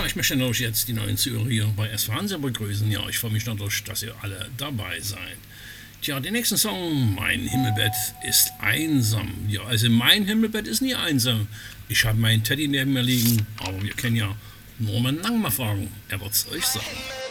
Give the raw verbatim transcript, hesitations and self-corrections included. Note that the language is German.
ich möchte natürlich jetzt die neuen Zuhörer hier bei S-Fernsehen begrüßen. Ja, ich freue mich natürlich, dass ihr alle dabei seid. Tja, den nächsten Song, Mein Himmelbett ist einsam. Ja, also mein Himmelbett ist nie einsam. Ich habe meinen Teddy neben mir liegen, aber wir können ja Norman Lang mal fragen. Er wird es euch sagen.